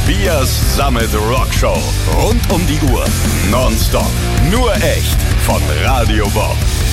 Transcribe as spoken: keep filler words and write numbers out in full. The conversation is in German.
Tobias Sammet Rockshow. Rund um die Uhr. Nonstop. Nur echt. Von Radio Bob.